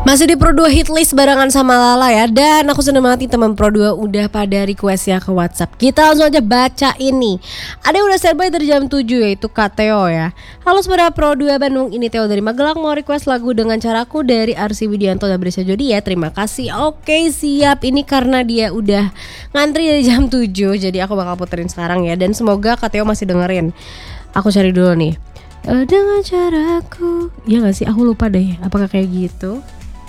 Masih di Pro 2 hit list barengan sama Lala ya. Dan aku seneng banget nih teman Pro 2 udah pada request ya ke WhatsApp. Kita langsung aja baca ini. Ada yang udah standby dari jam 7 yaitu Kak Theo ya. Halo saudara Pro 2 Bandung, ini Theo dari Magelang, mau request lagu Dengan Caraku dari Arsy Widianto dan Brescia Jodi ya. Terima kasih. Oke siap, ini karena dia udah ngantri dari jam 7, jadi aku bakal puterin sekarang ya. Dan semoga Kak Theo masih dengerin. Aku cari dulu nih. Dengan Caraku. Ya gak sih? Aku lupa deh. Apakah kayak gitu?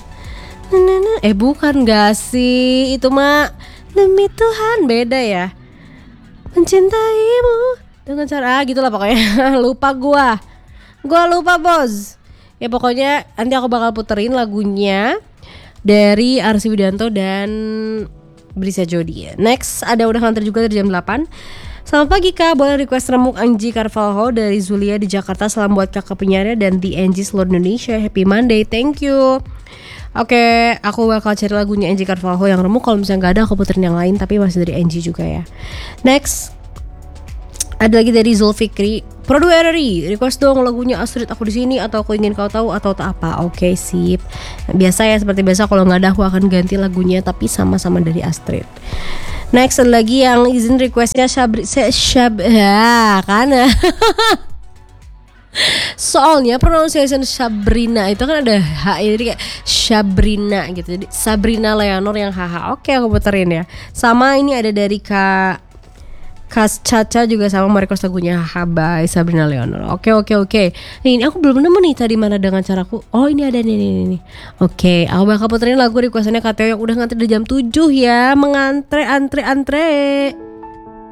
Bukan gak sih, itu mah demi Tuhan, beda ya. Mencintaimu dengan cara gitulah pokoknya. Lupa gua lupa bos. Ya pokoknya nanti aku bakal puterin lagunya dari Arsy Widianto dan Brescia Jodi. Next ada udah nganter juga dari jam 8. Selamat pagi Kak, boleh request remuk Angie Carvalho dari Zulia di Jakarta. Salam buat kakak penyiarnya dan The Angie seluruh Indonesia. Happy Monday, thank you. Oke, aku bakal cari lagunya Angie Carvalho yang remuk. Kalau misalnya gak ada aku puterin yang lain, tapi masih dari Angie juga ya. Next ada lagi dari Zulfikri. Pro 2 RRI, request dong lagunya Astrid Aku di Sini atau Aku Ingin Kau Tahu atau tak apa. Oke, sip. Biasa ya, seperti biasa kalau nggak ada aku akan ganti lagunya tapi sama-sama dari Astrid. Next ada lagi yang izin requestnya kan. Soalnya pronunciation Sabrina itu kan ada H, jadi kayak Sabrina gitu. Jadi Sabrina Leonor yang HH. Oke, aku puterin ya. Sama ini ada dari Kak Caca juga sama mau request lagunya Habai Sabrina Leonor. Oke. Ini aku belum nemu nih tadi mana Dengan Caraku. Oh ini ada nih. Oke, aku bakal puterin lagu requestannya Kak Theo yang udah ngantri dari jam 7 ya. Mengantre antre.